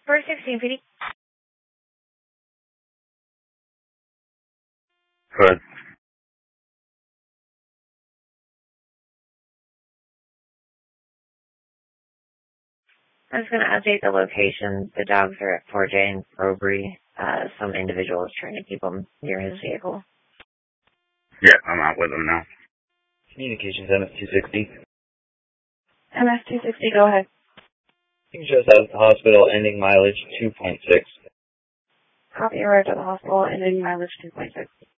416 PD. Good. I'm just going to update the location. The dogs are at 4J and Robry. Some individual is trying to keep them near his vehicle. Yeah, I'm out with him now. Communications MS-260. MS-260, go ahead. You can show us out at the hospital, ending mileage 2.6. Copy, arrived at the hospital, ending mileage 2.6.